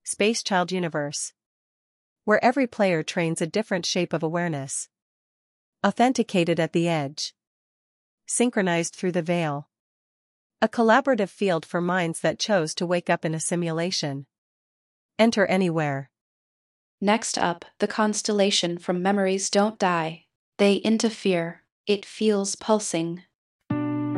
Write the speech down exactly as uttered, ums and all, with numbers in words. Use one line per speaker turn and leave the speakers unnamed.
Space Child Universe, where every player trains a different shape of awareness. Authenticated at the edge. Synchronized through the veil. A collaborative field for minds that chose to wake up in a simulation. Enter anywhere.
Next up, the constellation from Memories Don't Die. They interfere. It feels pulsing,